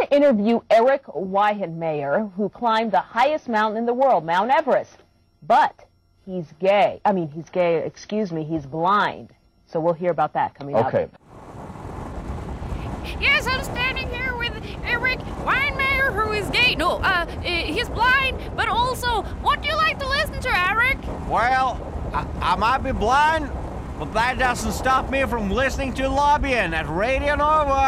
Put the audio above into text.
to interview Eric Weihenmayer, who climbed the highest mountain in the world, Mount Everest. But he's gay. He's blind. So we'll hear about that coming up. Okay. Yes, I'm standing here with Eric Weihenmayer, who is gay. No, he's blind, but also, what do you like to listen to, Eric? Well, I might be blind, but that doesn't stop me from listening to Lobbying at Radio Nova.